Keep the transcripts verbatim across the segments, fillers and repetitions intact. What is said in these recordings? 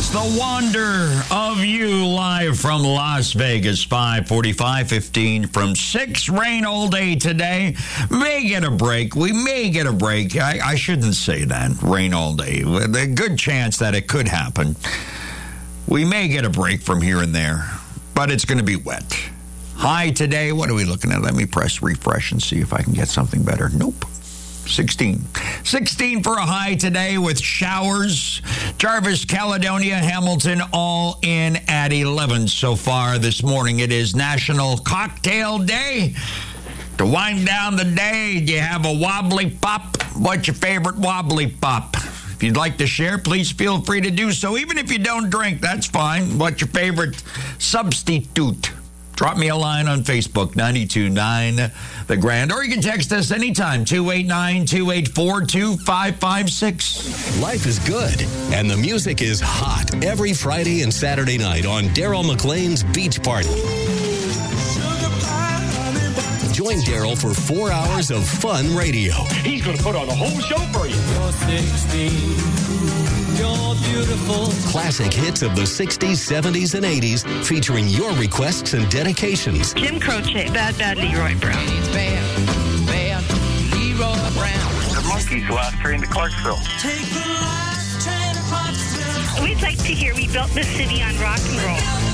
It's the wonder of you live from Las Vegas, five forty-five, fifteen from six. Rain all day today. May get a break. We may get a break. I, I shouldn't say that. Rain all day. With a good chance that it could happen. We may get a break from here and there, but it's going to be wet. High today, what are we looking at? Let me press refresh and see if I can get something better. Nope. sixteen. sixteen for a high today with showers. Jarvis, Caledonia, Hamilton all in at eleven so far this morning. It is National Cocktail Day. To wind down the day, do you have a wobbly pop? What's your favorite wobbly pop? If you'd like to share, please feel free to do so. Even if you don't drink, that's fine. What's your favorite substitute? Drop me a line on Facebook, ninety-two point nine The Grand. Or you can text us anytime, two eight nine, two eight four, two five five six. Life is good, and the music is hot every Friday and Saturday night on Daryl McLean's Beach Party. Join Daryl for four hours of fun radio. He's going to put on a whole show for you. You're sixteen. You're beautiful. Classic hits of the sixties, seventies, and eighties featuring your requests and dedications. Jim Croce, Bad Bad Leroy Brown. It's bad, bad Leroy Brown. The Monkees, last train to Clarksville. Take the last train to Clarksville. We'd like to hear We Built This City on Rock and Roll.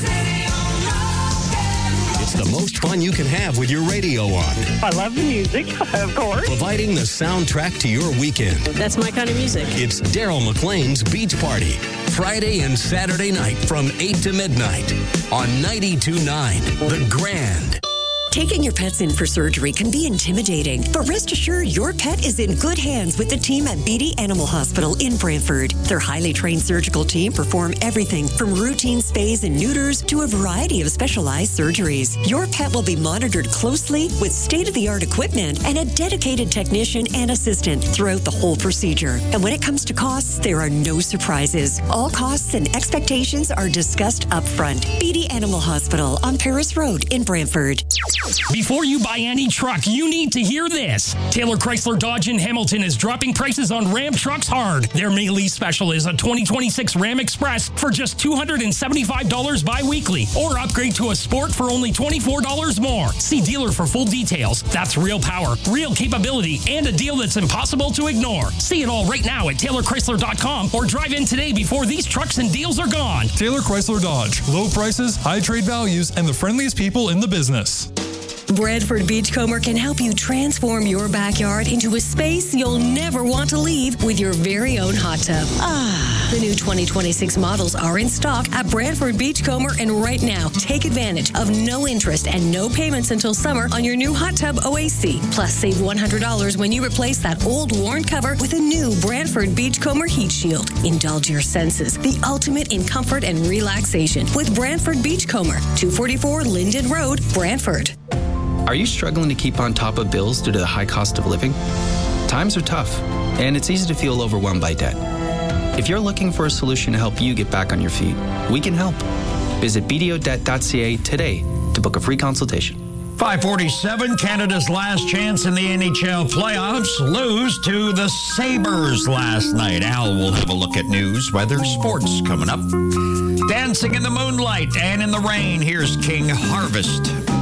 It's the most fun you can have with your radio on. I love the music, of course. Providing the soundtrack to your weekend. That's my kind of music. It's Daryl McLean's Beach Party. Friday and Saturday night from eight to midnight on ninety-two point nine The Grand. Taking your pets in for surgery can be intimidating, but rest assured your pet is in good hands with the team at Beatty Animal Hospital in Brantford. Their highly trained surgical team perform everything from routine spays and neuters to a variety of specialized surgeries. Your pet will be monitored closely with state-of-the-art equipment and a dedicated technician and assistant throughout the whole procedure. And when it comes to costs, there are no surprises. All costs and expectations are discussed up front. Beatty Animal Hospital on Paris Road in Brantford. Before you buy any truck, you need to hear this. Taylor Chrysler Dodge in Hamilton is dropping prices on Ram trucks hard. Their May lease special is a twenty twenty-six Ram Express for just two hundred seventy-five dollars bi-weekly, or upgrade to a Sport for only twenty-four dollars more. See dealer for full details. That's real power, real capability, and a deal that's impossible to ignore. See it all right now at Taylor Chrysler dot com or drive in today before these trucks and deals are gone. Taylor Chrysler Dodge. Low prices, high trade values, and the friendliest people in the business. Bradford Beachcomber can help you transform your backyard into a space you'll never want to leave with your very own hot tub. Ah, the new twenty twenty-six models are in stock at Bradford Beachcomber, and right now, take advantage of no interest and no payments until summer on your new hot tub O A C. Plus, save one hundred dollars when you replace that old worn cover with a new Bradford Beachcomber Heat Shield. Indulge your senses, the ultimate in comfort and relaxation with Bradford Beachcomber, two forty-four Linden Road, Brantford. Are you struggling to keep on top of bills due to the high cost of living? Times are tough, and it's easy to feel overwhelmed by debt. If you're looking for a solution to help you get back on your feet, we can help. Visit b d o debt dot c a today to book a free consultation. five forty-seven, Canada's last chance in the N H L playoffs, lose to the Sabres last night. Al will have a look at news, weather, sports coming up. Dancing in the moonlight and in the rain, here's King Harvest.